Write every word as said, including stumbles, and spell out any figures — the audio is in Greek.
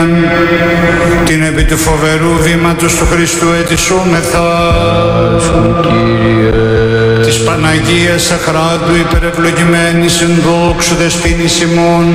Παναγίαν, την επί του φοβερού βήματος του Χριστού ετισούμεθα. Της Παναγίας Αχράντου υπερευλογημένης εν δόξου δεσποίνης ημών,